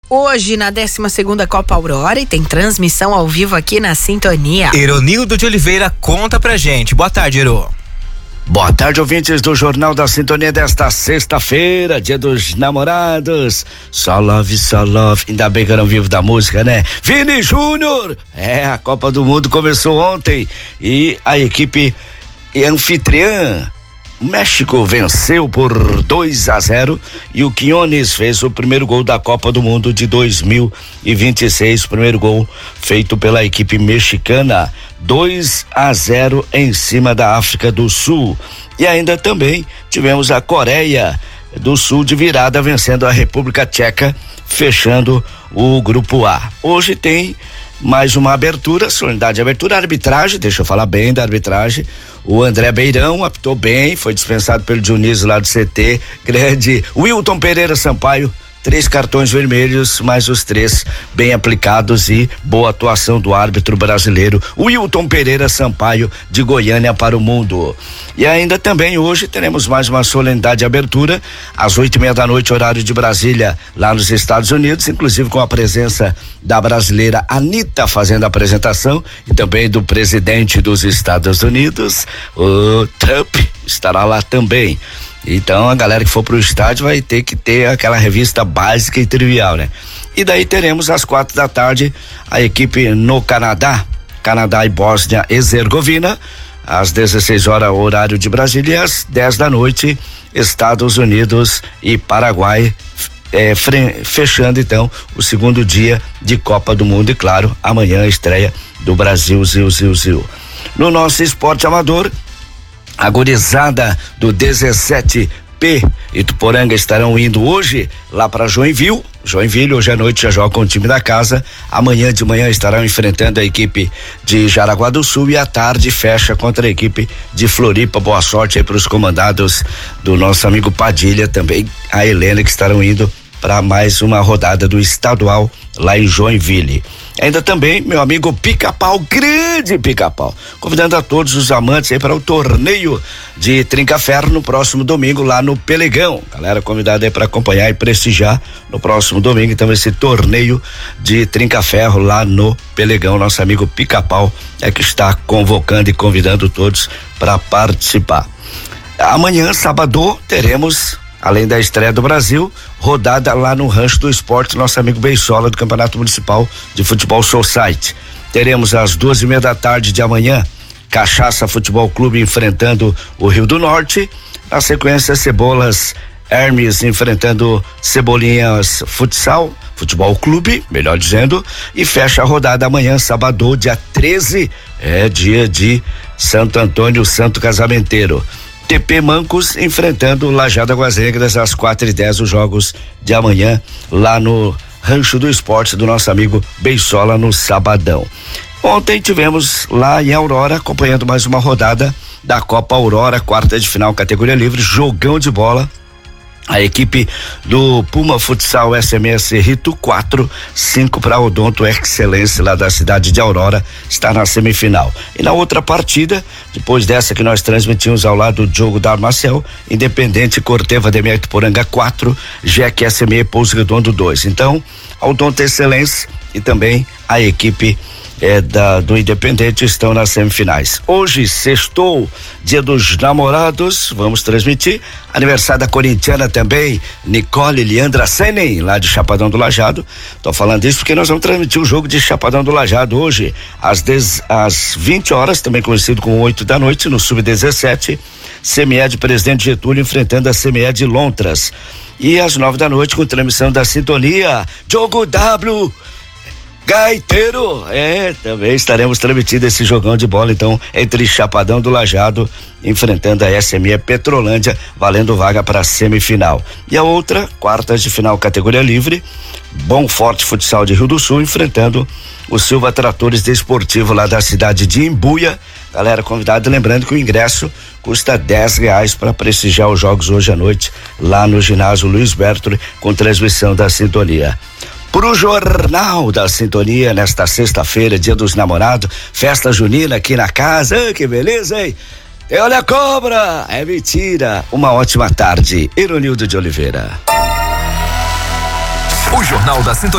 hoje na 12ª Copa Aurora e tem transmissão ao vivo aqui na Sintonia. Eronildo de Oliveira conta pra gente. Boa tarde, Ero. Boa tarde, ouvintes do Jornal da Sintonia desta sexta-feira, dia dos namorados. Só love, ainda bem que eu não vivo da música, né? Vini Júnior! A Copa do Mundo começou ontem e a equipe anfitriã, o México, venceu por 2-0 e o Quiñones fez o primeiro gol da Copa do Mundo de 2026, primeiro gol feito pela equipe mexicana, 2-0 em cima da África do Sul. E ainda também tivemos a Coreia do Sul de virada vencendo a República Tcheca, fechando o grupo A. Hoje tem mais uma abertura, solenidade de abertura, arbitragem, deixa eu falar bem da arbitragem. O André Beirão apitou bem, foi dispensado pelo Dionísio lá do CT, grande Wilton Pereira Sampaio, 3 cartões vermelhos, mais os 3 bem aplicados e boa atuação do árbitro brasileiro Wilton Pereira Sampaio de Goiânia para o mundo. E ainda também hoje teremos mais uma solenidade de abertura às 8:30 da noite, horário de Brasília, lá nos Estados Unidos, inclusive com a presença da brasileira Anitta fazendo a apresentação e também do presidente dos Estados Unidos, o Trump, estará lá também. Então a galera que for pro estádio vai ter que ter aquela revista básica e trivial, né? E daí teremos às 4 da tarde a equipe no Canadá e Bósnia e Herzegovina, às 16 horas horário de Brasília, e às 10 da noite Estados Unidos e Paraguai, fechando então o segundo dia de Copa do Mundo e claro, amanhã a estreia do Brasil, Zil. No nosso esporte amador, a gurizada do 17P Ituporanga estarão indo hoje lá para Joinville, hoje à noite já joga com o time da casa, amanhã de manhã estarão enfrentando a equipe de Jaraguá do Sul e à tarde fecha contra a equipe de Floripa. Boa sorte aí para os comandados do nosso amigo Padilha, também a Helena, que estarão indo para mais uma rodada do estadual lá em Joinville. Ainda também meu amigo Pica-Pau, grande Pica-Pau, convidando a todos os amantes aí para o torneio de Trinca-Ferro no próximo domingo lá no Pelegão. Galera convidada aí para acompanhar e prestigiar no próximo domingo então esse torneio de Trinca-Ferro lá no Pelegão. Nosso amigo Pica-Pau é que está convocando e convidando todos para participar. Amanhã, sábado, teremos, além da estreia do Brasil, rodada lá no Rancho do Esporte, nosso amigo Beisola do Campeonato Municipal de Futebol Society. Teremos às 2:30 da tarde de amanhã, Cachaça Futebol Clube enfrentando o Rio do Norte. Na sequência, Cebolas Hermes enfrentando Cebolinhas Futebol Clube, melhor dizendo, e fecha a rodada amanhã, sábado, dia 13, dia de Santo Antônio, Santo Casamenteiro. TP Mancos enfrentando Lajada Águas Negras às 4:10, os jogos de amanhã lá no Rancho do Esporte do nosso amigo Beisola no sabadão. Ontem tivemos lá em Aurora, acompanhando mais uma rodada da Copa Aurora, quarta de final, categoria livre, jogão de bola. A equipe do Puma Futsal SMS Rito 4-5 para Odonto Excelência lá da cidade de Aurora, está na semifinal. E na outra partida, depois dessa que nós transmitimos ao lado do jogo da Armacel, Independente Corteva de Ituporanga 4, Jack SME Pouso Redondo 2. Então, Odonto Excelência e também a equipe do Independente estão nas semifinais. Hoje, sextou, dia dos namorados, vamos transmitir aniversário da corintiana também, Nicole Leandra Senen, lá de Chapadão do Lajado. Tô falando isso porque nós vamos transmitir o jogo de Chapadão do Lajado hoje às 20 horas, também conhecido como 8 da noite, no Sub-17, CME de Presidente Getúlio enfrentando a CME de Lontras. E às 9 da noite, com transmissão da Sintonia, Jogo W Gaiteiro, também estaremos transmitindo esse jogão de bola, então, entre Chapadão do Lajado, enfrentando a SME Petrolândia, valendo vaga para a semifinal. E a outra, quartas de final, categoria livre, Bom Forte Futsal de Rio do Sul, enfrentando o Silva Tratores Desportivo lá da cidade de Imbuia. Galera convidada, lembrando que o ingresso custa R$10 para prestigiar os jogos hoje à noite, lá no ginásio Luiz Bertoli, com transmissão da Sintonia. Pro Jornal da Sintonia, nesta sexta-feira, dia dos namorados, festa junina aqui na casa, que beleza, hein? E olha a cobra, é mentira. Uma ótima tarde, Eronildo de Oliveira. O Jornal da Sintonia.